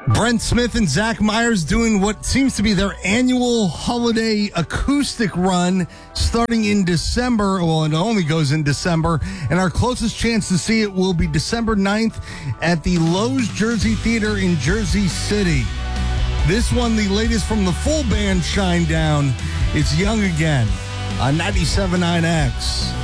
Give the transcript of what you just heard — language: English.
Brent Smith and Zach Myers doing what seems to be their annual holiday acoustic run starting in December. Well, it only goes in December. And our closest chance to see it will be December 9th at the Lowe's Jersey Theater in Jersey City. This one, the latest from the full band Shinedown. It's Young Again on 97.9X.